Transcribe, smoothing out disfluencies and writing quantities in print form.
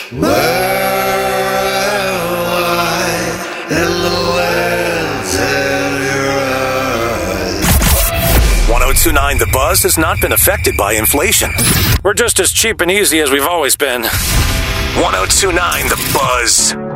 .29 The Buzz has not been affected by inflation. We're just as cheap and easy as we've always been. 1029 The Buzz.